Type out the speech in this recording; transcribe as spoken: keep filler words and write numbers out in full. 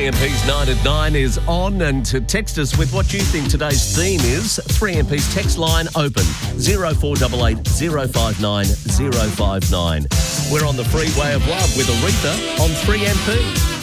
three M P's nine at nine is on, and to text us with what you think today's theme is, three M P's text line open, zero four eight eight, zero five nine, zero five nine. We're on the freeway of love with Aretha on three M P.